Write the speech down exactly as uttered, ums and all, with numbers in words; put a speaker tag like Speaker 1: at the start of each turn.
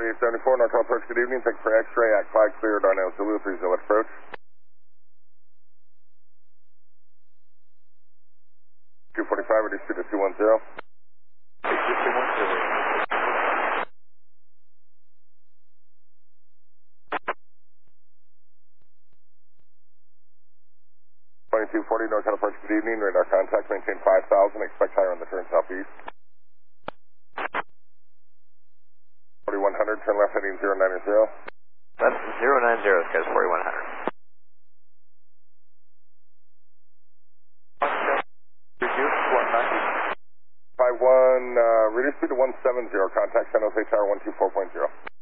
Speaker 1: eight seventy-four, North approach, good evening. Thanks for X-ray at Clyde, clear, Darnell, Zulu, three zero approach. two forty-five, reduce speed to two one zero. twenty-two forty, North approach, good evening. Radar contact, maintain five thousand, expect higher on the turn southeast. forty-one hundred, turn left heading zero nine zero.
Speaker 2: Left zero nine zero, skies forty-one hundred.
Speaker 1: five one, uh, reduce speed to one seven zero, contact San Jose Tower one two four point zero.